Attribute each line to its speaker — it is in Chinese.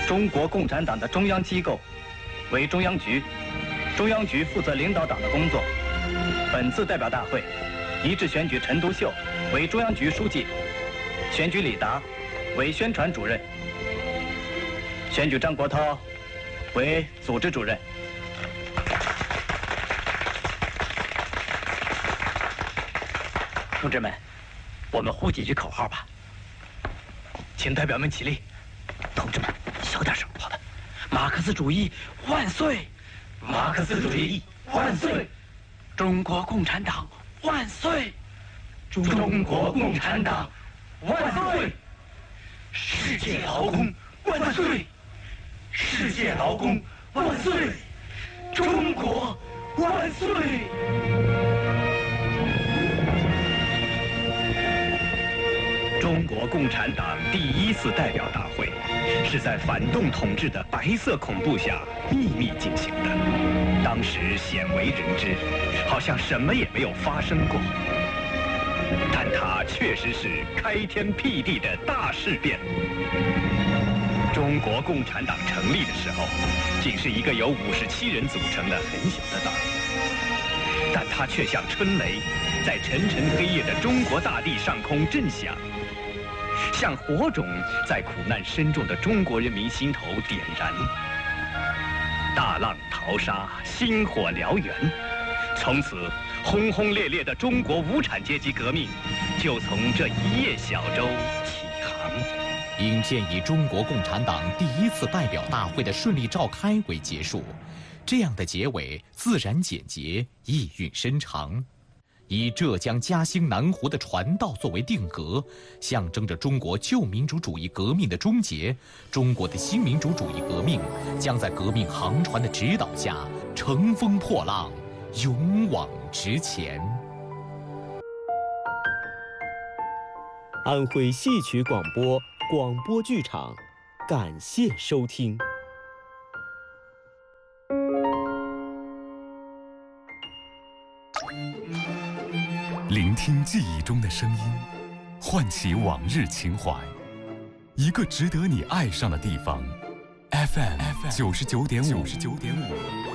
Speaker 1: 中国共产党的中央机构为中央局，中央局负责领导党的工作。本次代表大会一致选举陈独秀为中央局书记，选举李达为宣传主任，选举张国焘为组织主任。同志们，我们呼几句口号吧。请代表们起立。同志们，小点声。好的。马克思主义万岁！马克思主义万岁！中国共产党万岁！中国共产党万岁！世界劳工万岁！世界劳工万岁！中国万岁！中国共产党第一次代表大会是在反动统治的白色恐怖下秘密进行的，当时鲜为人知，好像什么也没有发生过。但它确实是开天辟地的大事变。中国共产党成立的时候，仅是一个由57人组成的很小的党，但它却像春雷，在沉沉黑夜的中国大地上空震响，像火种在苦难深重的中国人民心头点燃。大浪淘沙，星火燎原，从此轰轰烈烈的中国无产阶级革命就从这一叶小舟起航。
Speaker 2: 影片以中国共产党第一次代表大会的顺利召开为结束，这样的结尾自然简洁，意蕴深长。以浙江嘉兴南湖的传道作为定格，象征着中国旧民主主义革命的终结。中国的新民主主义革命将在革命航船的指导下乘风破浪，勇往直前。
Speaker 3: 安徽戏曲广播广播剧场，感谢收听。
Speaker 4: 聆听记忆中的声音，唤起往日情怀，一个值得你爱上的地方。FM 99.5。